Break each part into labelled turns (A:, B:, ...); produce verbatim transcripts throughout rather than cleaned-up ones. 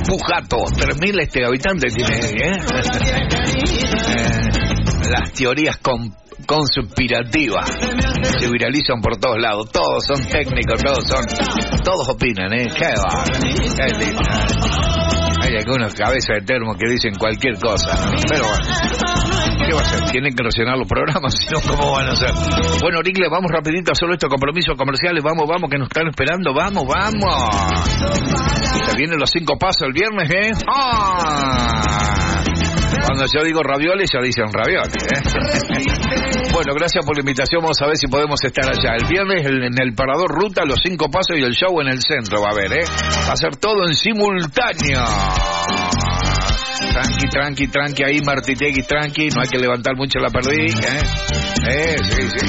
A: Pujato, tres mil este, habitantes tiene, ¿eh? eh las teorías con, conspirativas se viralizan por todos lados. Todos son técnicos, todos son... Todos opinan, ¿eh? Qué va, qué lindo. Hay algunos cabezas de termo que dicen cualquier cosa, ¿no? Pero bueno, ¿qué va a hacer? Tienen que rellenar los programas, si no, ¿cómo van a hacer? Bueno, Oricle, vamos rapidito a solo estos compromisos comerciales. Vamos, vamos, que nos están esperando. Vamos, vamos. Se vienen los cinco pasos el viernes, ¿eh? ¡Ah! Cuando yo digo ravioles, ya dicen ravioles, ¿eh? Bueno, gracias por la invitación. Vamos a ver si podemos estar allá. El viernes en el Parador Ruta, los cinco pasos y el show en el centro va a haber, ¿eh? Va a ser todo en simultáneo. Tranqui, tranqui, tranqui ahí, Martitegui, tranqui. No hay que levantar mucho la perdiz, ¿eh? Eh, sí, sí.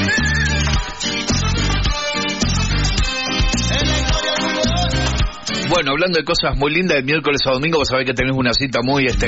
A: Bueno, hablando de cosas muy lindas, de miércoles a domingo, vos sabés que tenés una cita muy este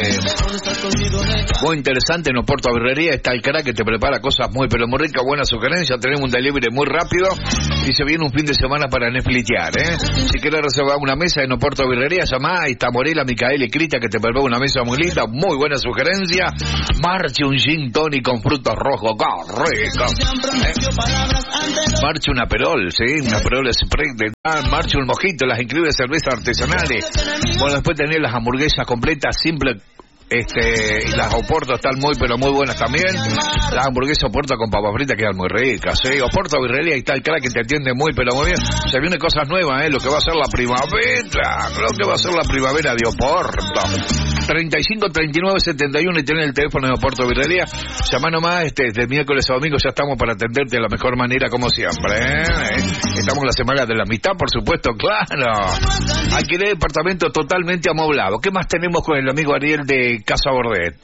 A: muy interesante en Oporto Birrería. Está el crack que te prepara cosas muy, pero muy ricas, buenas sugerencias. Tenemos un delivery muy rápido y se viene un fin de semana para Netflixear, ¿eh? Si querés reservar una mesa en Oporto Birrería, llamá. Ahí está Morela, Micaela y Crita que te prepara una mesa muy linda, muy buena sugerencia. Marche un gin tonic con frutos rojos, ¡qué rico! ¿Eh? Marche un aperol, ¿sí? Un aperol spray de tal. Marche un mojito, las increíbles cervezas artesanales. Bueno, después tenés las hamburguesas completas, simple, este, y las Oporto están muy, pero muy buenas también. Las hamburguesas Oporto con papas fritas quedan muy ricas, ¿sí? Oporto Birrería, ahí está el crack que te atiende muy, pero muy bien. Se vienen cosas nuevas, ¿eh? Lo que va a ser la primavera, lo que va a ser la primavera de Oporto. treinta y cinco, treinta y nueve, setenta y uno y tenés el teléfono de Oporto Birrería. Llamá nomás, este, de miércoles a domingo ya estamos para atenderte de la mejor manera como siempre, ¿eh? Estamos en la semana de la amistad, por supuesto, claro. Alquilé departamento totalmente amoblado. ¿Qué más tenemos con el amigo Ariel de Casa Bordet?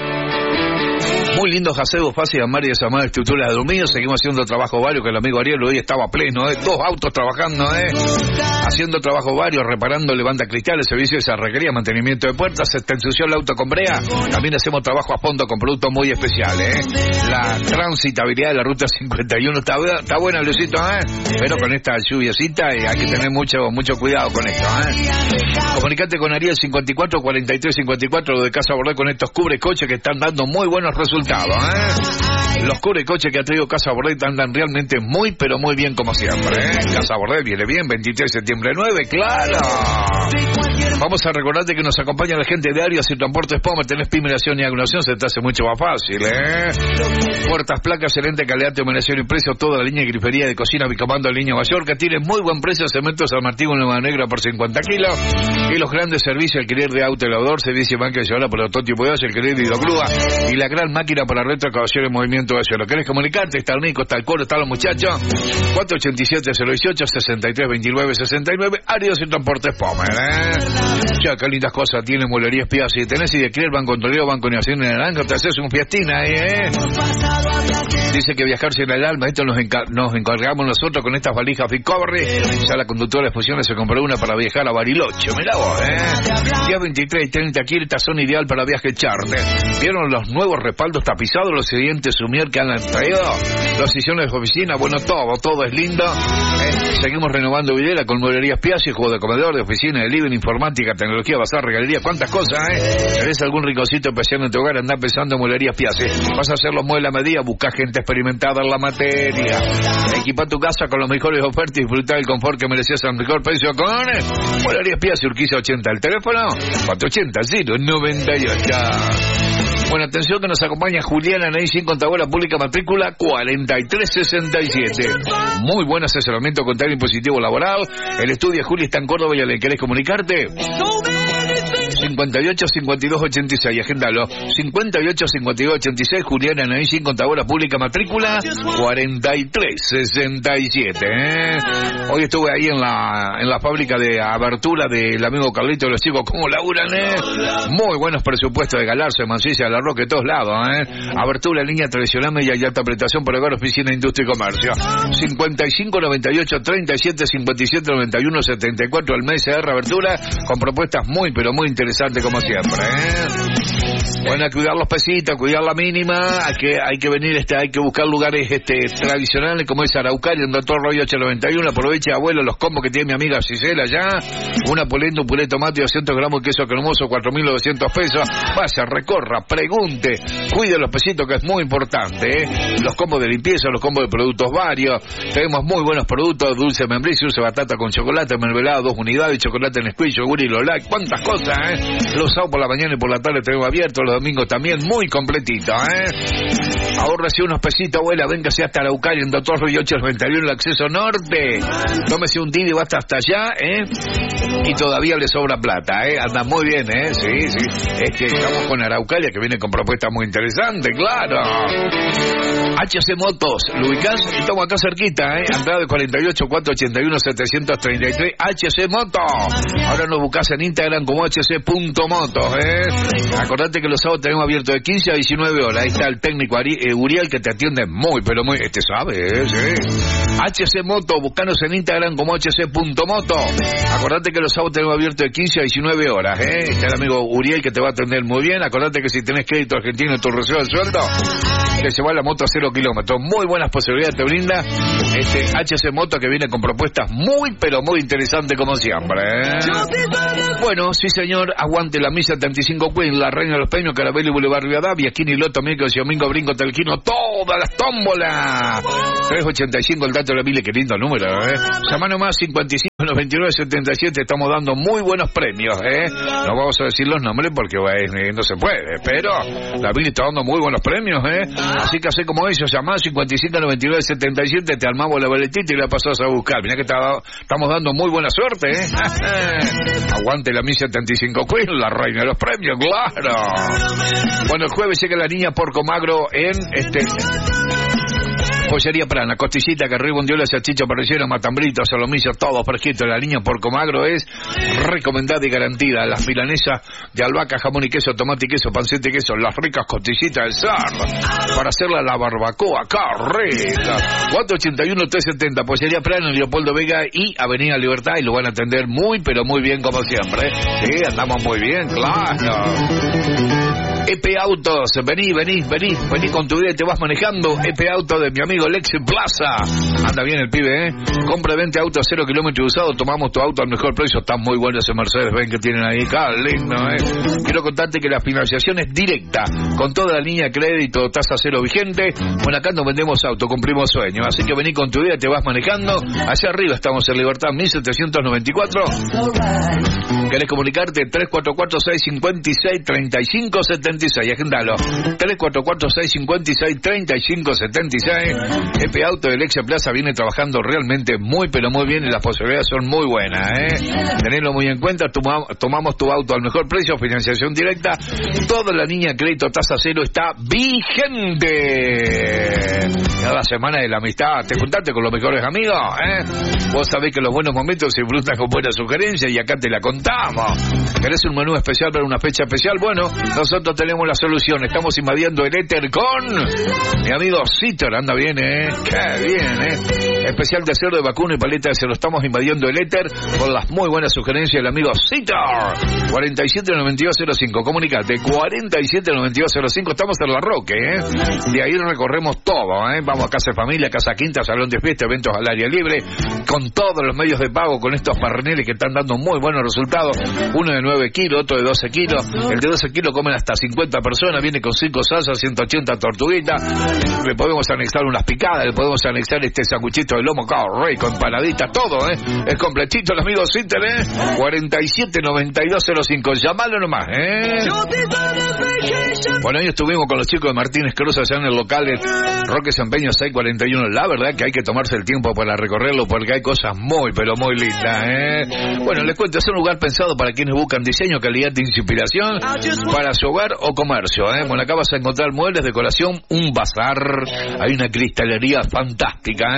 A: Muy lindo gazebo, fácil de amar y desamar, estructuras de dominio. Seguimos haciendo trabajo varios, que el amigo Ariel hoy estaba pleno, ¿eh? Dos autos trabajando, ¿eh? Haciendo trabajo varios, reparando levanta cristales, servicios de cerrajería, mantenimiento de puertas. Se te ensució el auto con brea. También hacemos trabajo a fondo con productos muy especiales, ¿eh? La transitabilidad de la ruta cincuenta y uno está, está buena, Luisito, ¿eh? Pero con esta lluviecita eh, hay que tener mucho mucho cuidado con esto, ¿eh? Comunicate con Ariel cincuenta y cuatro, cuarenta y tres, cincuenta y cuatro de Casa Bordet con estos cubre coches que están dando muy buenos resultados. ¿Eh? Los cubre coches que ha traído Casa Bordet andan realmente muy, pero muy bien como siempre, ¿eh? Casa Bordet viene bien, veintitrés de septiembre nueve, claro. Vamos a recordarte que nos acompaña la gente de Arias y Transportes Pomer. Tenés pimelación y agrunación, se te hace mucho más fácil, ¿eh? Puertas, placas, excelente calidad, terminación y precio, toda la línea de grifería de cocina Bicomando, línea Mallorca. Tiene muy buen precio, cemento San Martín, Nueva Negra por cincuenta kilos. Y los grandes servicios, alquiler de auto, lavador, servicio de banca de llevar por prototipo de el alquiler de hidrogrúa y la gran máquina para retro caballero en movimiento de cielo. ¿Querés comunicarte? Está el Nico, está el Coro, están los muchachos. cuatro ocho siete, cero dieciocho, sesenta y tres veintinueve sesenta y nueve. Arias y Transportes Pomer, ¿eh? Ya, qué lindas cosas tiene Mueblerías Piazzi. Tenés y de Crier, Banco Antonio, Banco Nación de Naranja, te haces un fiestina ahí, ¿eh? Dice que viajar sin el alma, esto nos, enca nos encargamos nosotros con estas valijas Recovery. Ya la conductora de fusiones se compró una para viajar a Bariloche, mirá vos, ¿eh? Día veintitrés y treinta aquí, esta son ideal para viaje charter. ¿Vieron los nuevos respaldos tapizados, los siguientes sumier que han traído? Los sillones de oficina, bueno, todo, todo es lindo, ¿eh? Seguimos renovando videra con Mueblerías Piazzi, juego de comedor, de oficina, de living, informática, tecnología, bazar, regalería, cuántas cosas, ¿eh? ¿Tenés algún rinconcito especial en tu hogar? Andá pensando en Mueblerías Piazzi. Vas a hacer los muebles a medida, busca gente experimentada en la materia. Equipa tu casa con las mejores ofertas y disfrutar el confort que mereces al mejor precio con Mueblerías Piazzi, Urquiza ochenta. El teléfono cuatro ochenta, cero noventa y ocho. Bueno, atención que nos acompaña Juliana Neisín, contadora pública, matrícula cuarenta y tres sesenta y siete. Muy buen asesoramiento contable impositivo laboral. El estudio Juli está en Córdoba y le querés comunicarte. cincuenta y ocho, cincuenta y dos, ochenta y seis, agéndalo. cincuenta y ocho, cincuenta y dos, ochenta y seis, Juliana Neisín, contadora pública, matrícula cuarenta y tres sesenta y siete. ¿eh? Hoy estuve ahí en la en la fábrica de abertura del amigo Carlito de los chicos, ¿cómo laburan, eh? Muy buenos presupuestos de Galarza, de Mansilla, de la Roca, de todos lados, ¿eh? Abertura, línea tradicional, media y alta prestación por hogar, oficina, industria y comercio. cincuenta y cinco, noventa y ocho, treinta y siete, cincuenta y siete, noventa y uno, setenta y cuatro, el mes de abertura, con propuestas muy, pero muy interesantes. interesante como siempre, ¿eh? Bueno, hay que cuidar los pesitos, cuidar la mínima, hay que, hay que venir, este, hay que buscar lugares, este, tradicionales como es Araucaria, en Doctor Roy ocho noventa y uno, aproveche, abuelo, los combos que tiene mi amiga Gisela allá, una polenta, un puré de tomate, doscientos gramos de queso cremoso, cuatro mil novecientos pesos, vaya, recorra, pregunte, cuide los pesitos que es muy importante, ¿eh? Los combos de limpieza, los combos de productos varios, tenemos muy buenos productos, dulce membrillo, dulce batata con chocolate, mermelada, dos unidades, chocolate en squeeze, yogur y lo like, cuántas cosas, ¿eh? Los sábados por la mañana y por la tarde tenemos abierto, los domingos también, muy completito, ¿eh? Ahórrese unos pesitos, abuela, véngase hasta Araucaria, en Doctor Roy ocho noventa y uno, el acceso norte, tómese un día y basta hasta allá, ¿eh? Y todavía le sobra plata, ¿eh? Anda muy bien, ¿eh? Sí, sí, es que estamos con Araucaria, que viene con propuestas muy interesantes, claro. H C Motos, ¿lo ubicás? Estamos acá cerquita, ¿eh? Andrade cuarenta y ocho, cuatrocientos ochenta y uno, setecientos treinta y tres, H C Motos. Ahora nos buscás en Instagram como H C punto motos, ¿eh? Acordate que los sábados tenemos abierto de quince a diecinueve horas. Ahí está el técnico Ari, eh, Uriel, que te atiende muy, pero muy... Este sabe, ¿eh? Sí. H C Moto, buscanos en Instagram como H C punto moto. Acordate que los sábados tenemos abierto de quince a diecinueve horas, ¿eh? Está el amigo Uriel, que te va a atender muy bien. Acordate que si tenés crédito argentino en tu recibo de sueldo, te lleva la moto a cero kilómetros. Muy buenas posibilidades te brinda este H C Moto, que viene con propuestas muy, pero muy interesantes como siempre, ¿eh? Bueno, sí señor, aguante la misa setenta y cinco Queen, la Reina de los Peños, Carabelli, Boulevard Rivadavia, Skinny Loto, Miércoles y Domingo, Brinco, Telquino, todas las tómbolas. trescientos ochenta y cinco, el dato de la mil, qué lindo número, ¿eh? Llama nomás, cincuenta y cinco, noventa y nueve, setenta y siete, estamos dando muy buenos premios, ¿eh? No vamos a decir los nombres porque eh, no se puede, pero la mil está dando muy buenos premios, ¿eh? Así que así como ellos, llamá cincuenta y cinco, noventa y nueve, setenta y siete, te armamos la boletita y la pasás a buscar. Mirá que está, estamos dando muy buena suerte, ¿eh? Aguante la mil setenta y cinco Queen, la reina de los premios, claro. Bueno, el jueves llega la niña Porco Magro en este... Pollería Prana, costillita, carril, bondiola, salchicha, parrillero, matambrito, solomillo, todo fresquito. La niña Porco Magro es recomendada y garantida. Las milanesas de albahaca, jamón y queso, tomate y queso, panceta y queso, las ricas costillitas del cerdo. Para hacerla la barbacoa, ¡qué rica! cuatro ochenta y uno, trescientos setenta, Pollería Prana, Leopoldo Vega y Avenida Libertad, y lo van a atender muy, pero muy bien como siempre. Sí, andamos muy bien, claro. E P Autos, vení, vení, vení, vení con tu vida y te vas manejando. E P Autos de mi amigo Lexi Plaza. Anda bien el pibe, ¿eh? Compra, vente auto a cero kilómetros usado, tomamos tu auto al mejor precio. Está muy bueno ese Mercedes, ven que tienen ahí, acá, lindo, ¿eh? Quiero contarte que la financiación es directa, con toda la línea de crédito, tasa cero vigente. Bueno, acá no vendemos auto, cumplimos sueños. Así que vení con tu vida y te vas manejando. Allá arriba estamos en Libertad mil setecientos noventa y cuatro. ¿Querés comunicarte? tres cuatro cuatro, seis cinco seis, tres cinco siete seis. Agendalo. tres cuatro cuatro, seis cinco seis, tres cinco siete seis. E P Auto de Lexia Plaza viene trabajando realmente muy, pero muy bien y las posibilidades son muy buenas, ¿eh? Tenedlo muy en cuenta. Toma, tomamos tu auto al mejor precio, financiación directa. Toda la línea de crédito tasa cero está vigente. Cada semana de la amistad, te juntaste con los mejores amigos, ¿eh? Vos sabés que los buenos momentos se disfrutan con buenas sugerencias y acá te la contamos. ¿Querés un menú especial para una fecha especial? Bueno, nosotros tenemos la solución. Estamos invadiendo el éter con mi amigo Citor. Anda bien, ¿eh? Qué bien, ¿eh? Especial de cerdo, de vacuno y paleta de cerdo. Estamos invadiendo el éter con las muy buenas sugerencias del amigo Citor. cuarenta y siete noventa y dos cero cinco. Comunicate. cuarenta y siete noventa y dos cero cinco. Estamos en La Roque, ¿eh? De ahí recorremos todo, ¿eh? Vamos a Casa Familia, Casa Quinta, Salón de Fiesta, eventos al aire libre, con todos los medios de pago, con estos parreneles que están dando muy buenos resultados. Uno de nueve kilos, otro de doce kilos. El de doce kilos comen hasta cincuenta personas, viene con cinco salsas, ciento ochenta tortuguitas. Le podemos anexar unas picadas, le podemos anexar este sanguchito de lomo, rey, con empanaditas, todo, ¿eh? Es completito el amigo Cinter, ¿eh? cuarenta y siete noventa y dos cero cinco. Llamalo nomás, ¿eh? Bueno, hoy estuvimos con los chicos de Martínez Cruz allá en el local de Roque Empeño seiscientos cuarenta y uno. La verdad que hay que tomarse el tiempo para recorrerlo porque hay cosas muy, pero muy lindas, ¿eh? Bueno, les cuento, es un lugar pensado para quienes buscan diseño, calidad e inspiración para su hogar o comercio, ¿eh? Bueno, acá vas a encontrar muebles, decoración, un bazar, hay una cristalería fantástica, ¿eh? La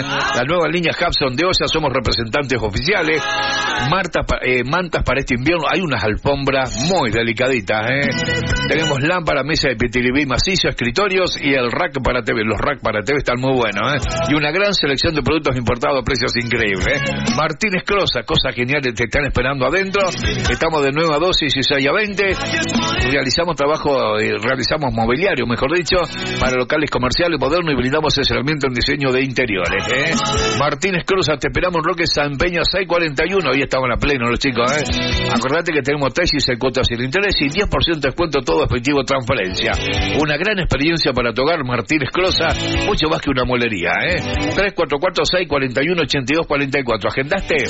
A: nueva línea Hudson de olla, somos representantes oficiales. Marta, eh, mantas para este invierno, hay unas alfombras muy delicaditas, ¿eh? Tenemos lámpara, mesa de pitilibí macizo, escritorios y el rack para T V. Los rack para T V están muy buenos, ¿eh? Y una gran selección de productos importados a precios increíbles, ¿eh? Martínez Crosa, cosas geniales te están esperando adentro. Estamos de nueve a doce y dieciséis a veinte. Realizamos trabajo, eh, realizamos mobiliario, mejor dicho, para locales comerciales modernos y brindamos asesoramiento en diseño de interiores, ¿eh? Martínez Crosa, te esperamos en Roque San Peña seiscientos cuarenta y uno. Hoy estamos a pleno los chicos, ¿eh? Acordate que tenemos tesis en cuotas sin interés y diez por ciento de descuento todo efectivo transferencia. Una gran experiencia para tu hogar, Martínez Crosa, mucho más que una molería, ¿eh? tres cuatro cuatro, seis cuatro uno, ocho dos cuatro cuatro. ¿Agendaste?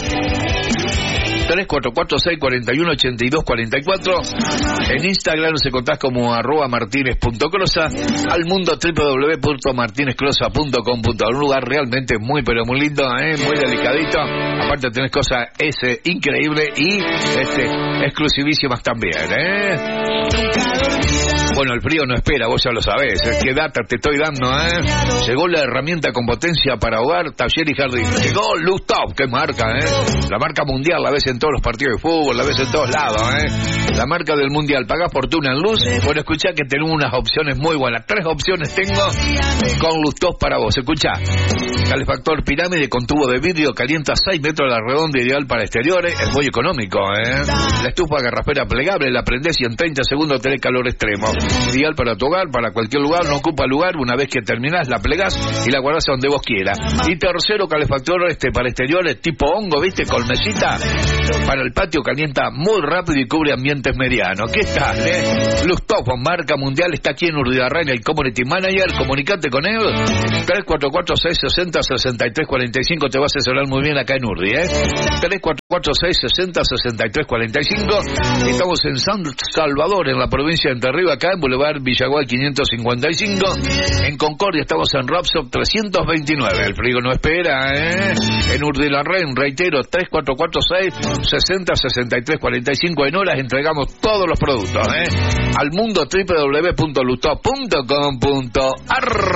A: tres cuatro cuatro, seis cuatro uno, ocho dos cuatro cuatro. En Instagram se contás como arroba martinez.crosa. Al mundo doble u doble u doble u punto martinez crosa punto com punto a r. Un lugar realmente muy pero muy lindo, ¿eh? Muy delicadito. Aparte tenés cosas ese increíble y este exclusivísimas también, ¿eh? Bueno, el frío no espera, vos ya lo sabés, ¿eh? Qué data te estoy dando, ¿eh? Llegó la herramienta con potencia para hogar, taller y jardín. Llegó Lustop, qué marca, ¿eh? La marca mundial, la ves en todos los partidos de fútbol, la ves en todos lados, ¿eh? La marca del mundial, pagás fortuna en luz. Bueno, escuchá que tenemos unas opciones muy buenas. Tres opciones tengo con Lustop para vos. Escuchá. Calefactor pirámide con tubo de vidrio, calienta seis metros a la redonda, ideal para exteriores. Es muy económico, ¿eh? La estufa garrafera plegable, la prendés y en treinta segundos tenés calor extremo. Ideal para tu hogar, para cualquier lugar, no ocupa lugar. Una vez que terminás, la plegás y la guardás donde vos quieras. Y tercero, calefactor este para exteriores tipo hongo, ¿viste? Con mesita. Para el patio, calienta muy rápido y cubre ambientes medianos. ¿Qué tal, eh? Lustop, marca mundial, está aquí en Urdiarrain, el Community Manager. Comunicate con él. tres cuatro cuatro, seis seis cero, seis tres cuatro cinco. Te va a asesorar muy bien acá en Urdi, ¿eh? tres cuatro cuatro, seis seis cero, seis tres cuatro cinco. Estamos en San Salvador, en la provincia de Entre Ríos, acá en Boulevard Villaguay quinientos cincuenta y cinco. En Concordia estamos en Rapsop trescientos veintinueve. El frío no espera, ¿eh? En Urdiarrain, reitero, tres cuatro cuatro, seis sesenta, sesenta y tres cuarenta y cinco. En horas entregamos todos los productos, ¿eh? Al mundo doble u doble u doble u punto lustop punto com punto a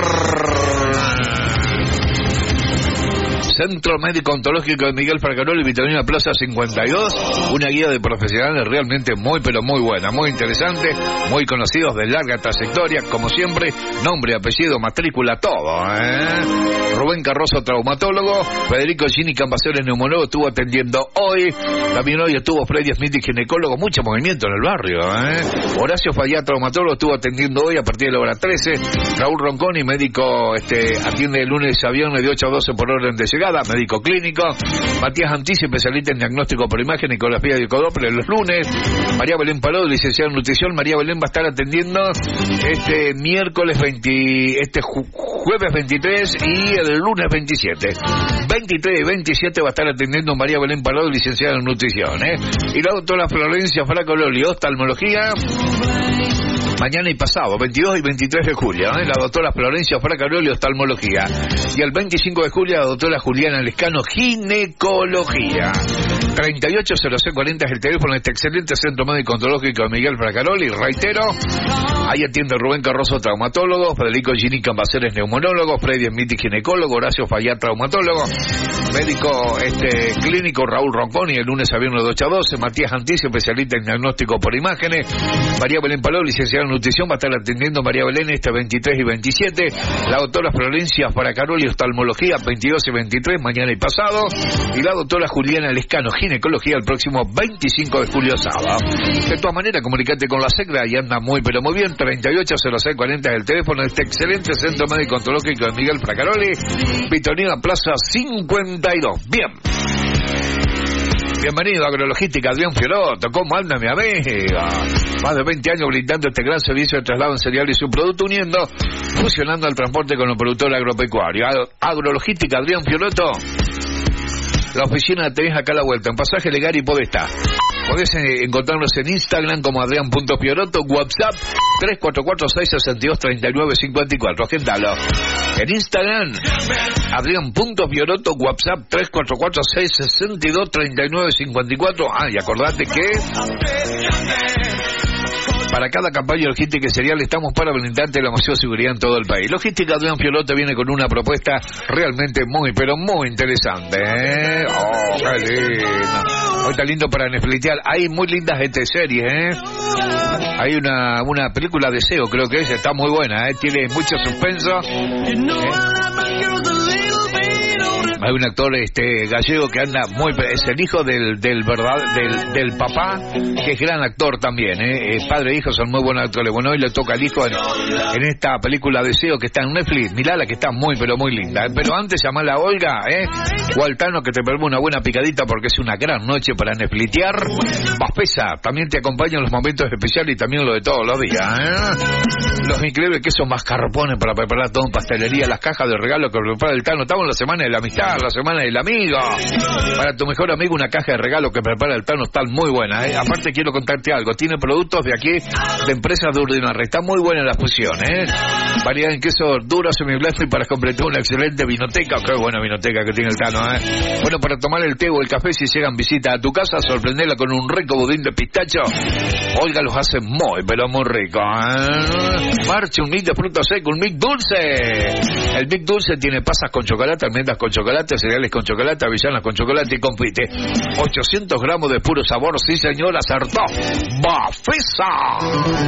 A: r. Centro Médico Ontológico de Miguel Fracaroli, Vitamina Plaza cincuenta y dos, una guía de profesionales realmente muy pero muy buena, muy interesante, muy conocidos de larga trayectoria, como siempre, nombre, apellido, matrícula, todo, ¿eh? Rubén Carrozo, traumatólogo. Federico Gini Cambaceres, neumólogo, estuvo atendiendo hoy. También hoy estuvo Freddy Smith, ginecólogo, mucho movimiento en el barrio, ¿eh? Horacio Fallá, traumatólogo, estuvo atendiendo hoy a partir de la hora trece. Raúl Ronconi, médico, este, atiende de lunes a viernes de ocho a doce por orden de llegada. Médico clínico. Matías Antici, especialista en diagnóstico por imagen, ecografía de Ecodoppler los lunes. María Belén Parado, licenciada en nutrición. María Belén va a estar atendiendo este miércoles veinte, este ju- jueves veintitrés y el lunes veintisiete. veintitrés y veintisiete va a estar atendiendo María Belén Parado, licenciada en nutrición, ¿eh? Y la doctora Florencia Fracololi, oftalmología. Mañana y pasado, veintidós y veintitrés de julio, ¿eh? La doctora Florencia Fracaroli, oftalmología. Y el veinticinco de julio, la doctora Juliana Lescano, ginecología. treinta y ocho cero seis cuarenta es el teléfono de este excelente Centro Médico Ontológico de Miguel Fracaroli. Reitero, ahí atiende Rubén Carrozo, traumatólogo. Federico Gini Cambaceres, neumólogo. Freddy Smith, ginecólogo. Horacio Fallá, traumatólogo. Médico este clínico Raúl Ronconi, el lunes a viernes de ocho a doce. Matías Antici, especialista en diagnóstico por imágenes. María Belén Paló, licenciada en nutrición, va a estar atendiendo María Belén este veintitrés y veintisiete. La doctora Florencia Fracaroli, oftalmología, veintidós y veintitrés, mañana y pasado. Y la doctora Juliana Lescano, ginecología, el próximo veinticinco de julio, sábado. De todas maneras, comunicate con la SECRA y anda muy pero muy bien. treinta y ocho cero seis cuarenta es el teléfono de este excelente Centro Médico Ontológico de Miguel Fracaroli, Vitorina Plaza cincuenta y dos. Bien. Bienvenido a Agrologística, Adrián Fiorotto. ¿Cómo anda mi amiga? Más de veinte años brindando este gran servicio de traslado en cereal y su producto, uniendo, fusionando el transporte con el productor agropecuario. Agrologística, Adrián Fiorotto. La oficina la tenés acá a la vuelta, en Pasaje Legal y Podestá. Podés eh, encontrarnos en Instagram como Adrián punto Fiorotto, WhatsApp tres cuatro cuatro, seis seis dos, tres nueve cinco cuatro. Agendalo. En Instagram, Adrián punto Fiorotto, WhatsApp tres cuatro cuatro, seis seis dos, tres nueve cinco cuatro. Ah, y acordate que Para cada campaña logística y serial estamos para brindarte la mayor seguridad en todo el país. Logística Adrián Fiolote viene con una propuesta realmente muy, pero muy interesante, ¿eh? Oh, qué lindo. Hoy está lindo para Netflixear. Hay muy lindas este series, ¿eh? Hay una, una película Deseo, creo que es, está muy buena, ¿eh? Tiene mucho suspenso. ¿eh? Hay un actor este gallego que anda muy, es el hijo del del verdad del, del papá, que es gran actor también, ¿eh? Padre e hijo son muy buenos actores. Bueno, hoy le toca al hijo en, en esta película Deseo que está en Netflix. Mirala que está muy pero muy linda, ¿eh? Pero antes llamala a Olga, ¿eh? o al Tano que te permite una buena picadita porque es una gran noche para Netflixear. Paspesa también te acompaña en los momentos especiales y también lo de todos los días, ¿eh? Los increíbles quesos mascarpones para preparar todo en pastelería, las cajas de regalo que prepara el Tano. Estamos en la semana de la amistad, la semana del amigo. Para tu mejor amigo una caja de regalo que prepara el Tano está muy buena, ¿eh? Aparte quiero contarte algo, tiene productos de aquí, de empresas de Urdinarre, está muy buena la fusión, ¿eh? Variedad en queso duro, semi-blando y para completar una excelente vinoteca. Qué buena vinoteca que tiene el Tano, ¿eh? Bueno, para tomar el té o el café si llegan visita a tu casa, sorprenderla con un rico budín de pistacho. Olga los hace muy, pero muy rico, ¿eh? Marche un mix de frutos secos, un mix dulce. El mix dulce tiene pasas con chocolate, almendras con chocolate, cereales con chocolate, avellanas con chocolate y confite. ochocientos gramos de puro sabor, sí señor, acertó. ¡Bafesa!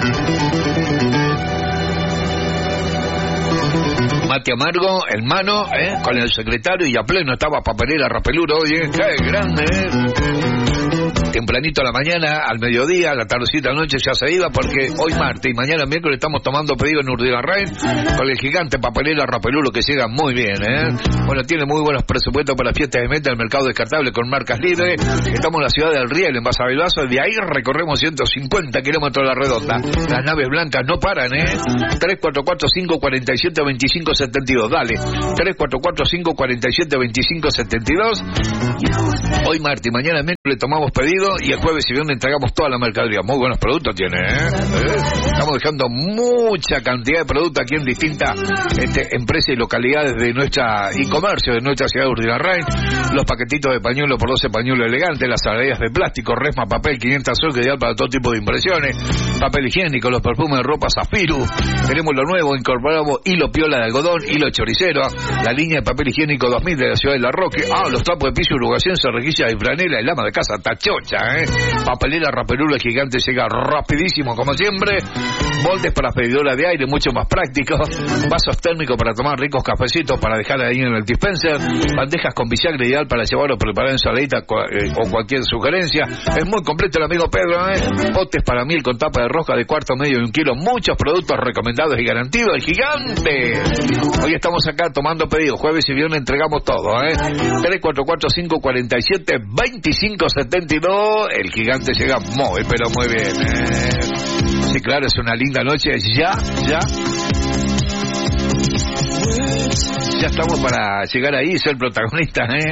A: Mate amargo, hermano, ¿eh? Con el secretario y a pleno estaba Papelera Rapeluro, oye, qué grande, ¿eh? Tempranito a la mañana, al mediodía, a la tardecita a la noche ya se iba porque hoy martes y mañana miércoles estamos tomando pedido en Urdinarre con el gigante Papelera Rapeluro que llega muy bien, ¿eh? Bueno, tiene muy buenos presupuestos para fiestas de meta, el mercado descartable con marcas libres. Estamos en la ciudad del Riel, en Basavilbaso, y de ahí recorremos ciento cincuenta kilómetros a la redonda. Las naves blancas no paran, ¿eh? tres cuatro cuatro, cinco cuatro siete, dos cinco siete dos, dale. tres cuatro cuatro, cinco cuatro siete, dos cinco siete dos. Hoy martes y mañana miércoles tomamos pedido y el jueves y viernes entregamos toda la mercadería. Muy buenos productos tiene, ¿eh? ¿Eh? Estamos dejando mucha cantidad de productos aquí en distintas este, empresas y localidades de nuestra y comercio de nuestra ciudad de Urdinarre. Los paquetitos de pañuelo por doce pañuelos elegantes, las salarias de plástico, resma, papel, quinientos soles, ideal para todo tipo de impresiones, papel higiénico, los perfumes de ropa Zafiru. Tenemos lo nuevo, incorporamos hilo piola de algodón, hilo choricero, la línea de papel higiénico dos mil de la ciudad de La Roque. Ah, los trapos de piso uruguayense, rejilla y franela, el ama de casa tachocha, ¿eh? Papelera Rapeluro, el gigante llega rapidísimo como siempre. Moldes para freidora de aire, mucho más prácticos. Vasos térmicos para tomar ricos cafecitos para dejar ahí en el dispenser. Bandejas con bisagra ideal para llevar o preparar ensaladita eh, o cualquier sugerencia. Es muy completo el amigo Pedro, ¿eh? Botes para miel con tapa de rosca de cuarto, medio y un kilo. Muchos productos recomendados y garantidos. El gigante. Hoy estamos acá tomando pedidos. Jueves y viernes entregamos todo, ¿eh? tres cuatro cuatro, cinco cuatro siete, dos cinco siete dos. El gigante llega muy, pero muy bien, ¿eh? Sí, claro, es una linda noche. Ya, ya. Ya estamos para llegar ahí y ser protagonistas, ¿eh?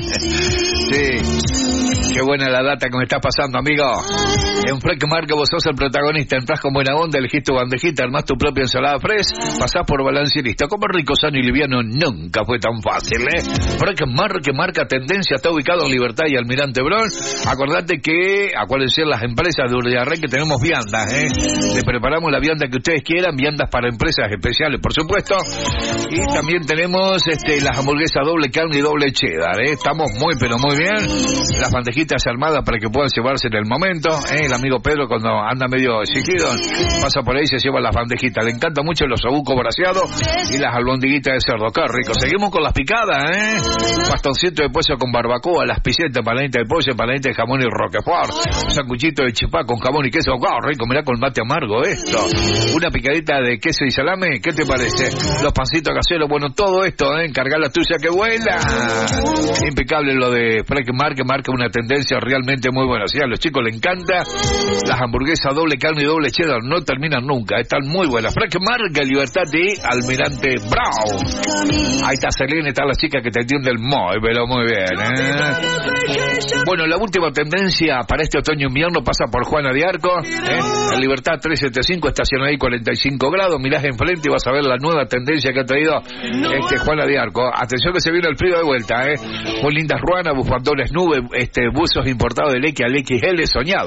A: Sí. Qué buena la data que me está pasando, amigo. En Freck Marca vos sos el protagonista. Entrás con buena onda, elegís tu bandejita, armás tu propia ensalada fresh, pasás por balance y listo. Comer rico, sano y liviano nunca fue tan fácil, ¿eh? Freck Marca marca tendencia, está ubicado en Libertad y Almirante Brown. Acordate que, acuérdense las empresas de Urdinarre que tenemos viandas, ¿eh? Les preparamos la vianda que ustedes quieran, viandas para empresas especiales, por supuesto. Y también tenemos este, las hamburguesas doble carne y doble cheddar, ¿eh? Estamos muy, pero muy bien. Las bandejitas armadas para que puedan llevarse en el momento, ¿eh? El amigo Pedro cuando anda medio exigido pasa por ahí y se lleva las bandejitas. Le encanta mucho los obucos braseados y las albondiguitas de cerdo. Qué rico. Seguimos con las picadas, ¿eh? Bastoncito de pollo con barbacoa, las pisetas, empanadita de pollo, empanadita de jamón y roquefort, un sanguchito de chipá con jamón y queso. ¡Wow, rico! Mirá con mate amargo esto. Una picadita de queso y salame, ¿qué te parece? Los pancitos caseros, bueno, todo esto, ¿eh? Encargar la tuya que vuela. Impecable lo de Freck Marca, marca una tendencia realmente muy buena. Sí, a los chicos les encanta. Las hamburguesas doble carne y doble cheddar no terminan nunca, están muy buenas. Freck Marca, Libertad de Almirante Brown. Ahí está Selene, está la chica que te entiende el muy, pero muy bien, ¿eh? Bueno, la última tendencia para este otoño-invierno pasa por Juana de Arco, ¿eh? En Libertad trescientos setenta y cinco, estaciona ahí cuarenta y cinco grados, mirás enfrente y vas a ver la nueva tendencia que ha traído este Juana de Arco. Atención que se viene el frío de vuelta, ¿eh? Muy lindas ruanas, bufandones nubes, este, buzos importados del X al X L, soñados son, ¿eh?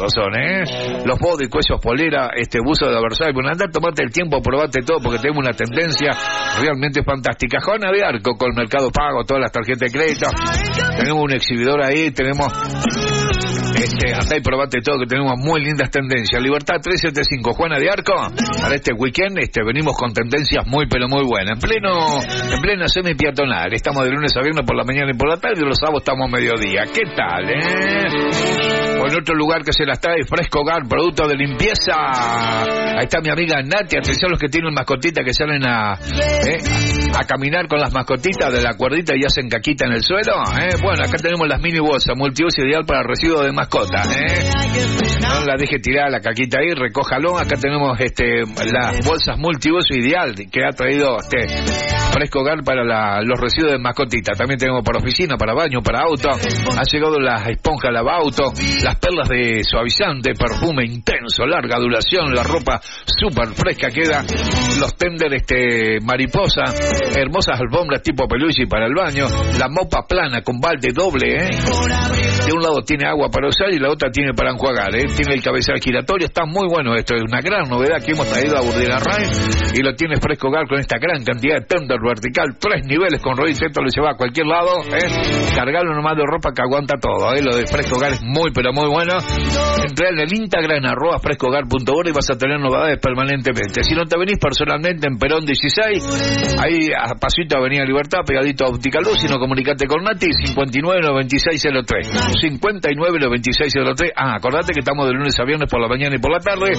A: ¿eh? Los body, cuellos, polera, este buzo de Versailles. Bueno, andá, tomate el tiempo, probate todo, porque tenemos una tendencia realmente fantástica. Juana de Arco con Mercado Pago, todas las tarjetas de crédito. Tenemos un exhibidor ahí, tenemos... Este, andá y probate todo, que tenemos muy lindas tendencias. Libertad trescientos setenta y cinco, Juana de Arco. Para este weekend este, venimos con tendencias muy pero muy buenas. En pleno en plena semi-peatonal. Estamos de lunes a viernes por la mañana y por la tarde, y los sábados estamos a mediodía. ¿Qué tal, eh? O en otro lugar que se las trae, Fresco Hogar, producto de limpieza. Ahí está mi amiga Nati. Atención los que tienen mascotitas que salen a, eh, a caminar con las mascotitas de la cuerdita y hacen caquita en el suelo. Eh. Bueno, acá tenemos las mini bolsas, multiuso, ideal para residuos de mascota. Eh. No la deje tirar la caquita ahí, recójalo. Acá tenemos este las bolsas multiuso ideal que ha traído este Fresco Hogar para la, los residuos de mascotita. También tenemos para oficina, para baño, para auto. Han llegado las esponjas lavauto, las perlas de suavizante, perfume intenso, larga duración, la ropa súper fresca queda, los tender este mariposa, hermosas alfombras tipo peluche para el baño, la mopa plana con balde doble, ¿eh? De un lado tiene agua para usar y la otra tiene para enjuagar, ¿eh? Tiene el cabezal giratorio, está muy bueno esto, es una gran novedad que hemos traído a Burdilarrain y lo tiene Fresco Hogar con esta gran cantidad de tender vertical, tres niveles con rodillas, esto lo lleva a cualquier lado, ¿eh? Cargarlo nomás de ropa que aguanta todo, ¿eh? Lo de Fresco Hogar es muy pero muy bueno. Entré en el Instagram arroba frescohogar punto org y vas a tener novedades permanentemente. Si no te venís personalmente en Perón dieciséis, ahí a pasito a Avenida Libertad, pegadito a Óptica Luz, si no comunicate con Nati, cincuenta y nueve noventa y seis cero tres, cincuenta y nueve noventa y seis cero tres. Ah, acordate que estamos de lunes a viernes por la mañana y por la tarde.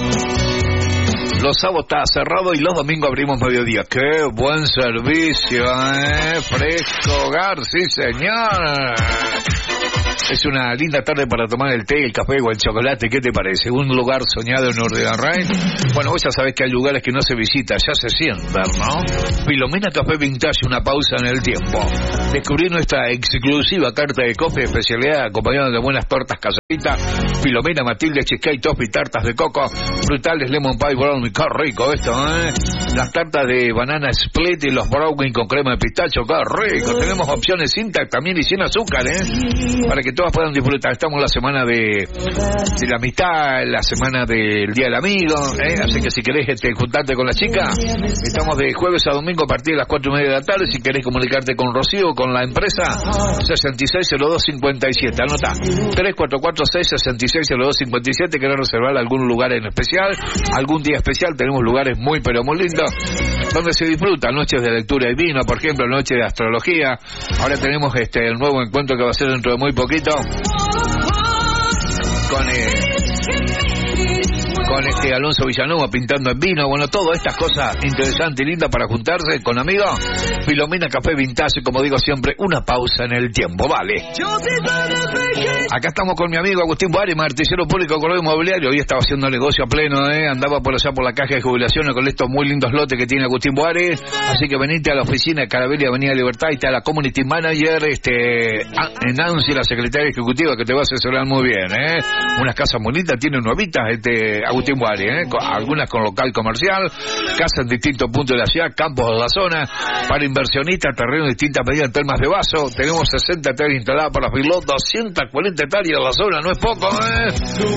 A: Los sábados está cerrado y los domingos abrimos mediodía. ¡Qué buen servicio, eh! Fresco Hogar, sí señor. Es una linda tarde para tomar el té, el café o el chocolate. ¿Qué te parece? Un lugar soñado en Urdilarrain. Bueno, vos ya sabés que hay lugares que no se visitan, ya se sientan, ¿no? Filomena Café Vintage, una pausa en el tiempo. Descubrí nuestra exclusiva carta de coffee, especialidad acompañada de buenas tortas caseritas. Filomena, Matilde, cheesecake, toffee, tartas de coco, frutales, lemon pie, brownie. Qué rico esto, ¿eh? Las tartas de banana split y los brownie con crema de pistacho. Qué rico. Tenemos opciones sin tac también y sin azúcar, ¿eh? Para que todas puedan disfrutar. Estamos en la semana de, de la amistad, la semana del Día del Amigo, ¿eh? Así que si querés este, juntarte con la chica, estamos de jueves a domingo a partir de las cuatro y media de la tarde. Si querés comunicarte con Rocío, con la empresa, sesenta y seis cero dos cincuenta y siete. Anota, tres cuatro cuatro seis, sesenta y seis cero dos cincuenta y siete. ¿Querés reservar algún lugar en especial? Algún día especial. Tenemos lugares muy pero muy lindos donde se disfruta. Noches de lectura y vino, por ejemplo, noche de astrología. Ahora tenemos este el nuevo encuentro que va a ser dentro de muy poquito con eh, con este Alonso Villanueva pintando en vino. Bueno, todas estas cosas interesantes y lindas para juntarse con amigos. Filomena Café Vintage, como digo siempre, una pausa en el tiempo, vale. Acá estamos con mi amigo Agustín Boari, martillero público, corredor inmobiliario. Hoy estaba haciendo negocio a pleno, ¿eh? Andaba por allá por la caja de jubilaciones con estos muy lindos lotes que tiene Agustín Boari. Así que venite a la oficina de Caravelli, Avenida Libertad, y está la Community Manager, este, Nancy, la secretaria ejecutiva, que te va a asesorar muy bien, ¿eh? Unas casas muy lindas, tiene nuevitas, este, Agustín Boari, ¿eh? Algunas con local comercial, casas en distintos puntos de la ciudad, campos de la zona, para inversionistas, terrenos de distintas medidas en termas de vaso. Tenemos sesenta hectáreas instaladas para Filot, doscientas cuarenta hectáreas en la zona, no es poco, ¿eh?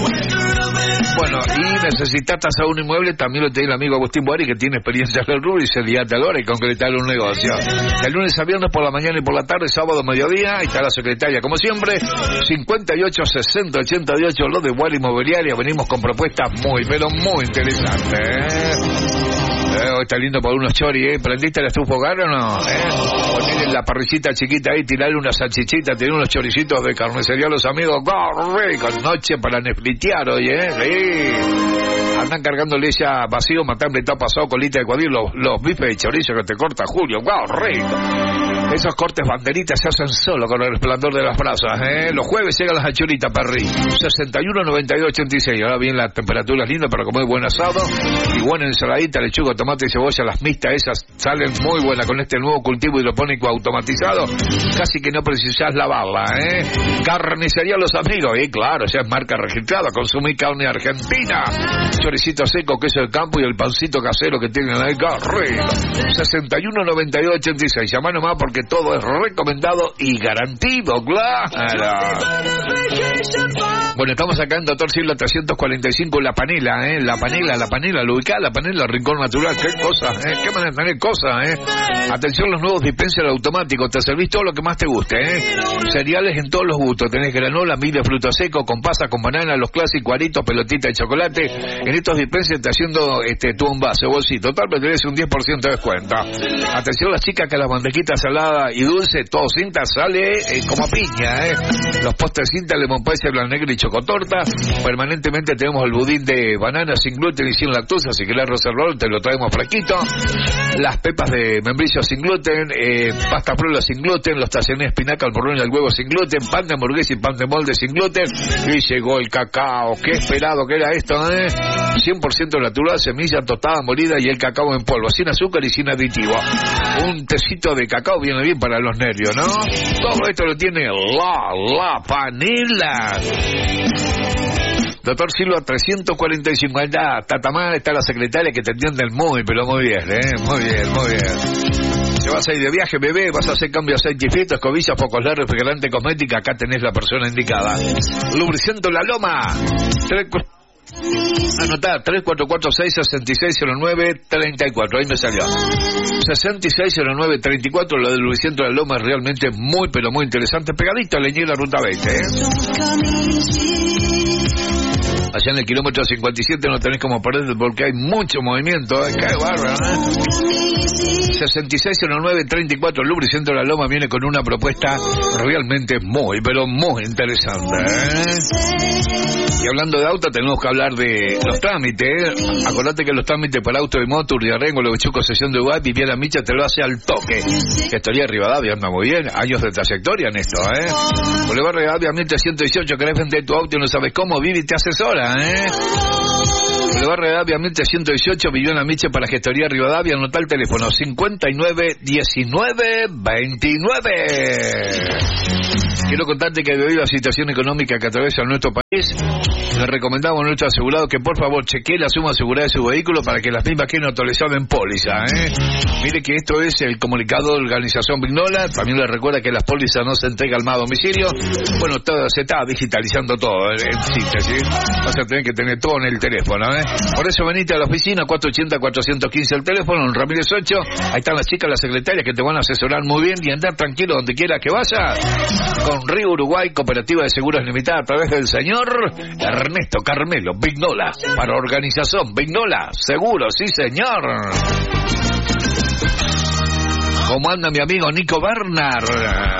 A: Bueno, y necesitas tasar un inmueble, también lo tiene el amigo Agustín Boari, que tiene experiencia en el rubro y se diate ahora y concretar un negocio. De lunes a viernes por la mañana y por la tarde, sábado mediodía, ahí está la secretaria, como siempre, cincuenta y ocho sesenta ochenta y ocho, lo de Boari Inmobiliaria. Venimos con propuestas muy, pero muy interesantes, ¿eh? Eh, hoy está lindo por unos choris, ¿eh? ¿Prendiste la estufa hogar o no? ¿Eh? Poner en la parrillita chiquita ahí, tirarle una salchichita, tener unos choricitos de carnicería a los amigos. ¡Corre! Con noche para neflitear hoy, ¿eh? Sí. Andan cargándole ya vacío, matambre, está pasado, colita de cuadril, los, los bifes de chorizo que te corta Julio. ¡Corre! Esos cortes banderitas se hacen solo con el resplandor de las brasas, ¿eh? Los jueves llegan las achuritas, perri. sesenta y uno noventa y dos ochenta y seis. Ahora bien, la temperatura es linda para comer buen asado y buena ensaladita, lechuga, tomate y cebolla. Las mixtas esas salen muy buenas con este nuevo cultivo hidropónico automatizado. Casi que no precisás lavarla, ¿eh? Carnicería Los Amigos, y ¿eh? Claro, ya es marca registrada. Consumí carne argentina, choricito seco, queso de campo y el pancito casero que tienen ahí. Rico. sesenta y uno noventa y dos ochenta y seis. Llama nomás porque todo es recomendado y garantido, claro. Bueno, estamos acá en Doctor Silva trescientos cuarenta y cinco, La Panela, ¿eh? La Panela, La Panela, lo ubicada, La Panela, Rincón Natural, qué cosas, ¿eh? Qué manera de tener cosas, ¿eh? Atención, los nuevos dispensers automáticos, te servís todo lo que más te guste, ¿eh? Cereales en todos los gustos, tenés granola, mil de fruto seco, con pasa, con banana, los clásicos, aritos, pelotita de chocolate. En estos dispensers te haciendo este, tu envase, bolsito, tal vez tenés un diez por ciento de descuento. Atención, las chicas, que las mantequitas salada y dulce, todo cinta, sale eh, como piña, ¿eh? Los postres cinta, lemon pie, blanc negro y chocotorta. Permanentemente tenemos el budín de banana sin gluten y sin lactosa, si querés reservarlo te lo traemos fresquito. Las pepas de membrillo sin gluten, eh, pasta frola sin gluten, los tallarines espinaca, el morrón y el huevo sin gluten, pan de hamburguesa y pan de molde sin gluten. Y llegó el cacao, qué esperado que era esto, ¿eh? cien por ciento natural, semilla tostada, molida y el cacao en polvo, sin azúcar y sin aditivo. Un tecito de cacao viene bien para los nervios, ¿no? Todo esto lo tiene La, La Panela. Doctor Silva trescientos cuarenta y cinco, allá está Tamara, está la secretaria que te entiende muy, pero muy bien, ¿eh? Muy bien, muy bien. Te vas a ir de viaje, bebé, vas a hacer cambios de aceite, escobillas, focos L E D, refrigerante, cosmética, acá tenés la persona indicada. Lubricento La Loma. Tres... Anotá, tres cuatro cuatro seis seis seis cero nueve tres cuatro, ahí me salió. sesenta y seis cero nueve treinta y cuatro, lo del Luisento de la Loma es realmente muy, pero muy interesante. Pegadito a Leñera Ruta veinte, ¿eh? Allá en el kilómetro cincuenta y siete no tenés como perder porque hay mucho movimiento, ¿eh? ¡Qué bárbaro! ¿eh? sesenta y seis cero nueve treinta y cuatro, Lubricento de la Loma viene con una propuesta realmente muy, pero muy interesante, ¿eh? Y hablando de auto, tenemos que hablar de los trámites, ¿eh? Acordate que los trámites para auto de moto, Urdiarrengo, Lovechuco, sesión de U A P, Viviana Micha, te lo hace al toque. Gestoría Rivadavia, anda muy bien, años de trayectoria en esto, ¿eh? Boulevard Rivadavia mil trescientos dieciocho, querés vender tu auto y no sabes cómo, Vivi te asesora, ¿eh? Boulevard Rivadavia mil trescientos dieciocho, Viviana Miche para Gestoría Rivadavia, anota el teléfono cincuenta y nueve diecinueve veintinueve. Quiero contarte que debido a la situación económica que atraviesa nuestro país, le recomendamos a nuestro asegurado que por favor chequee la suma asegurada de su vehículo para que las mismas queden autorizadas en póliza, ¿eh? Mire que esto es el comunicado de Organización Vignola. También le recuerda que las pólizas no se entregan más a domicilio. Bueno, todo se está digitalizando todo, ¿eh? En síntesis. Vas a tener que tener todo en el teléfono, ¿eh? Por eso venite a la oficina, cuatro ochenta cuatrocientos quince el teléfono, en Ramírez ocho. Ahí están las chicas, las secretarias que te van a asesorar muy bien y andar tranquilo donde quiera que vaya. Con Río Uruguay, Cooperativa de Seguros Limitada, a través del señor Ernesto Carmelo Vignola, para Organización Vignola Seguros, sí señor. ¿Cómo anda mi amigo Nico Bernard?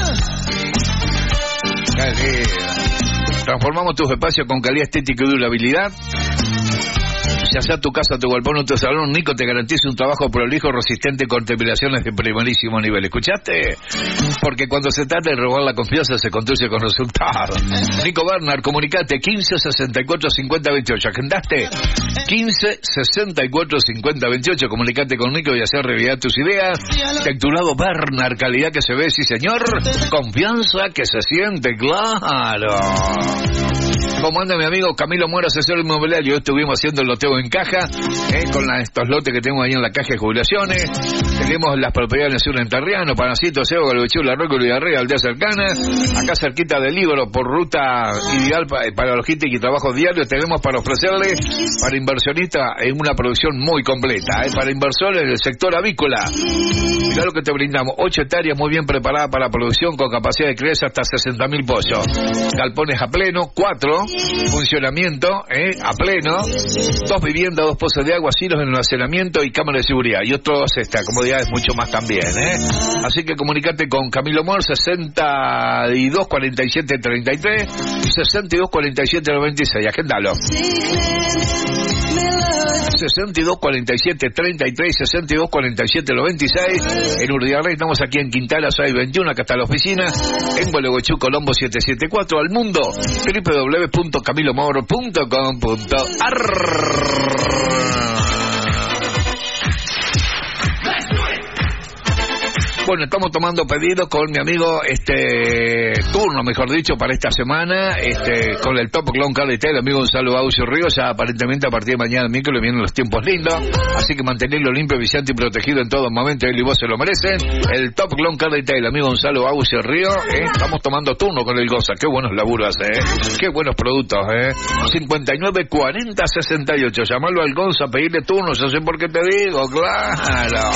A: Transformamos tus espacios con calidad estética y durabilidad. Ya sea tu casa, tu galpón o tu salón, Nico te garantiza un trabajo prolijo, resistente, con terminaciones de primerísimo nivel. ¿Escuchaste? Porque cuando se trata de robar la confianza, se construye con resultados. Nico Bernard, comunicate quince sesenta y cuatro cincuenta veintiocho. ¿Agendaste? quince sesenta y cuatro cincuenta veintiocho. Comunicate con Nico y hacer realidad tus ideas. Texturado Bernard, calidad que se ve, sí señor. Confianza que se siente, claro. ¿Cómo anda mi amigo Camilo Mora, asesor inmobiliario? Estuvimos haciendo el loteo en caja, eh, con la, estos lotes que tenemos ahí en la caja de jubilaciones. Tenemos las propiedades en el sur enterriano, Panacito, Cebo, Galvechú, La Roca, Villarreal, aldea cercana. Acá cerquita del Líbaro, por ruta ideal para, para logística y trabajo diario. Tenemos para ofrecerle, para inversionistas, en una producción muy completa, eh, para inversores del sector avícola. Mirá lo que te brindamos, ocho hectáreas muy bien preparadas para producción, con capacidad de crecer hasta sesenta mil pollos. Galpones a pleno, cuatro, funcionamiento, eh, a pleno, dos viviendas, dos pozos de agua, silos en almacenamiento y cámara de seguridad. Y otros, esta comodidad es mucho más también, ¿eh? Así que comunicate con Camilo Mor, sesenta y dos cuarenta y siete treinta y tres, sesenta y dos cuarenta y siete noventa y seis. Agendalo. sesenta y dos cuarenta y siete treinta y tres, sesenta y dos cuarenta y siete noventa y seis. En Urdiarrey estamos aquí en Quintana, seis veintiuno, acá está la oficina. En Gualeguaychú, Colombo siete siete cuatro. Al mundo, doble u doble u doble u punto camilo moro punto com punto a r. Bueno, estamos tomando pedidos con mi amigo, este, turno, mejor dicho, para esta semana, este, con el Top Clone Car Detail, el amigo Gonzalo Baucio Ríos. Ya aparentemente a partir de mañana miércoles vienen los tiempos lindos, así que mantenerlo limpio, viciante y protegido en todo momento, él y vos se lo merecen. El Top Clone Car Detail, el amigo Gonzalo Baucio Ríos, eh, estamos tomando turno con el Goza. Qué buenos laburos, eh, qué buenos productos, eh. cincuenta y nueve cuarenta sesenta y ocho, llamalo al Gonza, pedirle turno, yo sé por qué te digo, claro.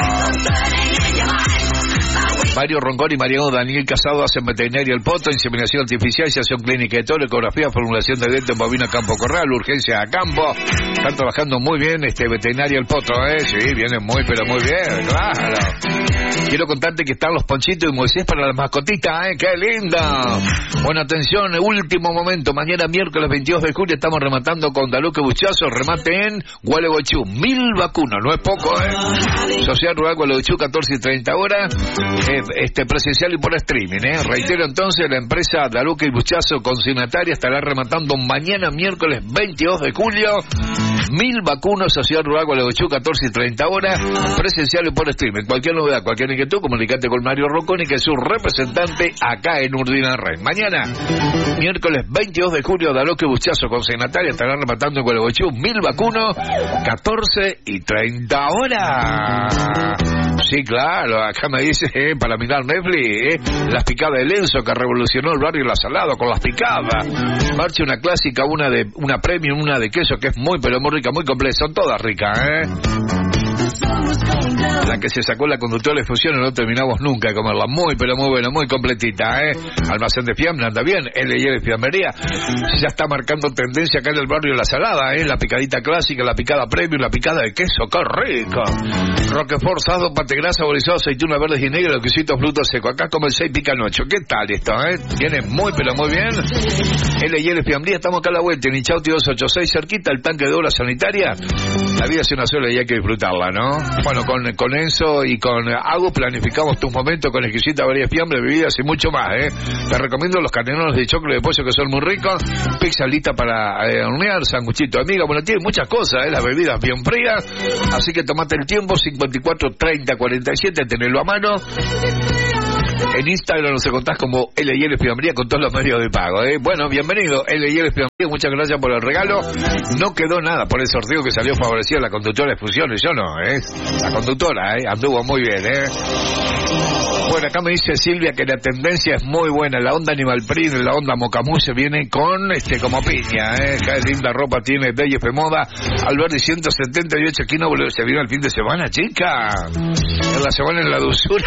A: Mario Roncón y Mariano Daniel Casado hacen veterinaria El Poto, inseminación artificial, iniciación clínica de toro, ecografía, formulación de diente en bovino a campo corral, urgencia a campo. Están trabajando muy bien, este, veterinaria El Poto, eh, sí, vienen muy, pero muy bien, claro. Quiero contarte que están los ponchitos y Moisés para las mascotitas, eh, qué linda. Bueno, atención, último momento, mañana miércoles veintidós de julio estamos rematando con Daluque Buchazo, remate en Gualeguaychú, mil vacunas, no es poco, eh. Sociedad Rural Gualeguaychú, catorce y treinta horas, eh, este presencial y por streaming, eh. Reitero entonces, la empresa Daluque y Buchazo consignataria estará rematando mañana miércoles veintidós de julio, mil vacunas, Sociedad Rural Gualeguaychú, catorce y treinta horas, presencial y por streaming. Cualquier novedad, cualquier inquietud, comunicate con Mario Ronconi, que es su representante acá en Urdinarren. Mañana, miércoles veintidós de julio, Daluque y Buchazo consignataria estará rematando en Gualeguaychú, mil vacunos, catorce y treinta horas. Sí, claro, acá me dice, eh, para mirar Netflix, eh, las picadas de Lenzo, que revolucionó el barrio La Salada con las picadas. Marcha una clásica, una de una premium, una de queso, que es muy, pero muy rica, muy completa, son todas ricas, ¿eh? La que se sacó la conductora de fusiones no terminamos nunca de comerla, muy, pero muy buena, muy completita, ¿eh? Almacén de fiambre, anda bien, L y L Fiambrería, ya está marcando tendencia acá en el barrio La Salada, ¿eh? La picadita clásica, la picada premium, la picada de queso, qué rico. Roquefort, sado, pate grasa, borizado, aceituna verdes y negra, quesitos frutos secos. Acá como el seis pican ocho. ¿Qué tal esto, eh? Viene muy, pero muy bien. L y L Fiambría, estamos acá a la vuelta, en Inchauti dos ochenta y seis, cerquita, el tanque de obra sanitaria. La vida es una sola y hay que disfrutarla, ¿no? Bueno, con, con Enzo y con Agus planificamos tus momentos con exquisita variedad de fiambre, bebidas y mucho más, ¿eh? Te recomiendo los canelones de choclo de pollo, que son muy ricos, pizza lista para eh, hornear, sanguchito de amiga, bueno, tiene muchas cosas, ¿eh? Las bebidas bien frías, así que tomate el tiempo, cincuenta y cuatro treinta cuarenta y siete, tenelo a mano. En Instagram nos encontrás como L y L Fiambría con todos los medios de pago, ¿eh? Bueno, bienvenido, L y L Fiambría, muchas gracias por el regalo. No quedó nada por el sorteo que salió favorecido a la conductora de fusiones, yo no, ¿eh? La conductora, ¿eh? Anduvo muy bien, ¿eh? Bueno, acá me dice Silvia que la tendencia es muy buena, la onda Animal Print, la onda Mocamú se viene con, este, como piña, ¿eh? Qué linda ropa tiene D F Moda, Alberdi ciento setenta y ocho, aquí no se vino el fin de semana, chica. En la semana en la dulzura.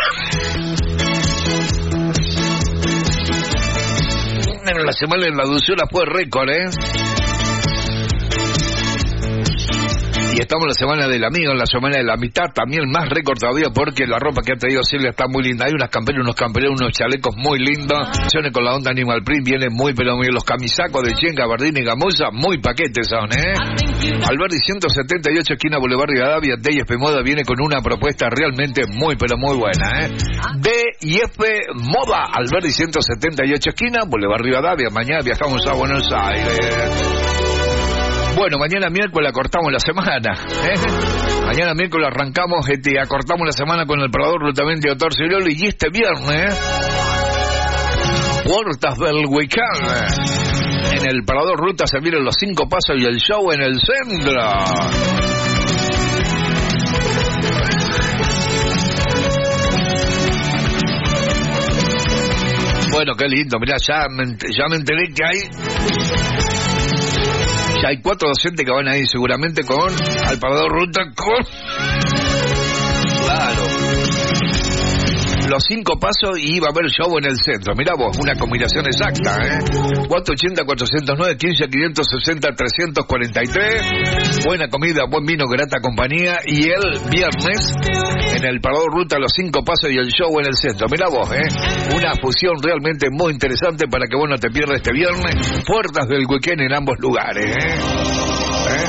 A: En la semana en la dulzura fue récord, ¿eh? Y estamos en la semana del amigo, en la semana de la amistad, también más récord todavía porque la ropa que ha traído Silvia está muy linda. Hay unas camperas, unos camperos, unos chalecos muy lindos. Son con la onda Animal Print, vienen muy, pero muy los camisacos de Chien, Gabardín y Gamuza, muy paquetes son, ¿eh? Alberdi ciento setenta y ocho, esquina Boulevard Rivadavia, D y F Moda viene con una propuesta realmente muy, pero muy buena, ¿eh? D y F Moda, Alberdi ciento setenta y ocho, esquina Boulevard Rivadavia. Mañana viajamos a Buenos Aires. Bueno, mañana miércoles acortamos la semana, ¿eh? Mañana miércoles arrancamos, este, acortamos la semana con el Parador Rutamente de Doctor Ciroli, y este viernes, puertas del weekend. En el Parador Ruta se vienen los cinco pasos y el show en el centro. Bueno, qué lindo, mirá, ya me, ya me enteré que hay... Ya hay cuatro docentes que van a ir seguramente con al Parador Ruta con... Claro. Los cinco pasos y va a haber show en el centro. Mirá vos, una combinación exacta, ¿eh? cuatrocientos ochenta, cuatrocientos nueve, quince, quinientos sesenta, trescientos cuarenta y tres. Buena comida, buen vino, grata compañía. Y el viernes, en el Parador Ruta, los cinco pasos y el show en el centro. Mirá vos, ¿eh? Una fusión realmente muy interesante para que vos no te pierdas este viernes. Puertas del weekend en ambos lugares, ¿eh? ¿Eh?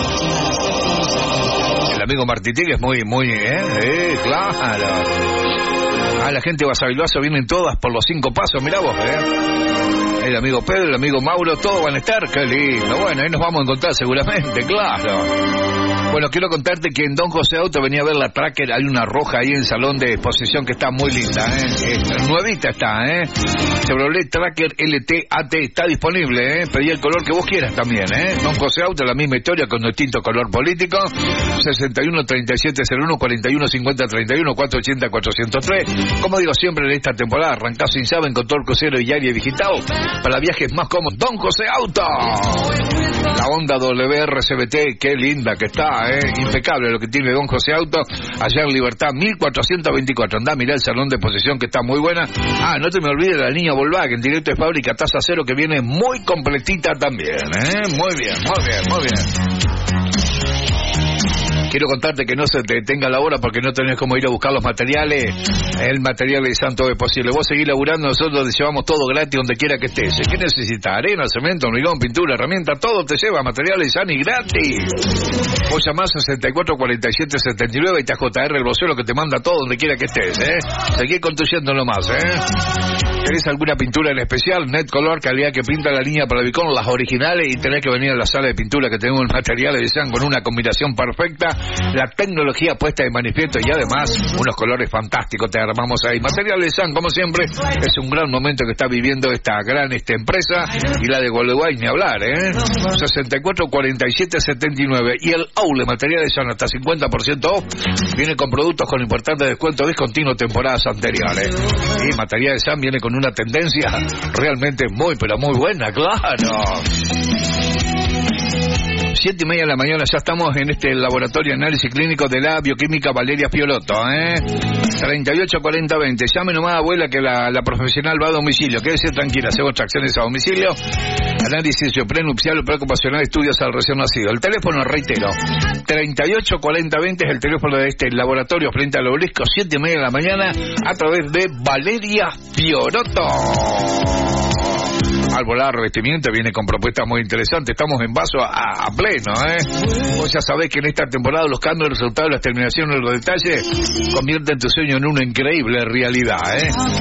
A: El amigo Martitegui es muy, muy, ¿eh? Eh, claro. Ah, la gente de Basavilbaso vienen todas por los cinco pasos, mirá vos, ¿eh? el amigo Pedro, el amigo Mauro, todos van a estar, qué lindo. Bueno, ahí nos vamos a encontrar seguramente, claro. Bueno, quiero contarte que en Don José Auto venía a ver la Tracker, hay una roja ahí en salón de exposición que está muy linda, ¿eh? Es, nuevita está, ¿eh? Chevrolet Tracker L T A T está disponible, ¿eh? Pedí el color que vos quieras también, ¿eh? Don José Auto, la misma historia con distinto color político. sesenta y uno, treinta y siete cero uno, cuarenta y uno, cincuenta, treinta y uno, cuatrocientos ochenta, cuatrocientos tres. Como digo siempre en esta temporada, arrancás sin llave con todo el crucero y aire digitado para viajes más cómodos. Don José Auto. La Honda W R C V T, qué linda que está, eh, impecable lo que tiene Don José Auto, allá en Libertad mil cuatrocientos veinticuatro. Andá, mirá el salón de exposición que está muy buena. Ah, no te me olvides de la línea Volkswagen, directo de fábrica, tasa cero, que viene muy completita también, eh, muy bien, muy bien, muy bien. Quiero contarte que no se te detenga la hora porque no tenés cómo ir a buscar los materiales. El material de Santo es posible. Vos seguís laburando, nosotros te llevamos todo gratis donde quiera que estés. ¿Qué necesitas? Arena, cemento, hormigón, pintura, herramienta, todo te lleva. Materiales San y gratis. Vos llamás sesenta y cuatro, cuarenta y siete, setenta y nueve y te J R el vocero que te manda todo donde quiera que estés, ¿eh? Seguí construyendo nomás, ¿eh? ¿Tenés alguna pintura en especial? Net Color, calidad que pinta la línea para Vicón, las originales, y tenés que venir a la sala de pintura que tenemos el material de San con una combinación perfecta. La tecnología puesta de manifiesto y además unos colores fantásticos te armamos ahí. Material de San, como siempre, es un gran momento que está viviendo esta gran esta empresa, y la de Gualeguay ni hablar, ¿eh? sesenta y cuatro, cuarenta y siete, setenta y nueve. Y el Aule, Material de San, hasta cincuenta por ciento off. Viene con productos con importante descuento discontinuo temporadas anteriores. Y Material de San viene con una tendencia realmente muy, pero muy buena, claro. Siete y media de la mañana, ya estamos en este laboratorio de análisis clínico de la bioquímica Valeria Fiorotto, ¿eh? treinta y ocho, cuarenta, veinte. Llame nomás, abuela, que la, la profesional va a domicilio. Quédese tranquila, hacemos tracciones a domicilio. Análisis prenupcial, preocupacional, estudios al recién nacido. El teléfono, reitero, treinta y ocho, cuarenta, veinte es el teléfono de este laboratorio frente al obelisco, siete y media de la mañana, a través de Valeria Fiorotto. Al volar revestimiento viene con propuestas muy interesantes. Estamos en vaso a, a pleno, ¿eh? Vos ya sabés que en esta temporada los cambios, los resultados, las terminaciones, los detalles convierten tu sueño en una increíble realidad, ¿eh?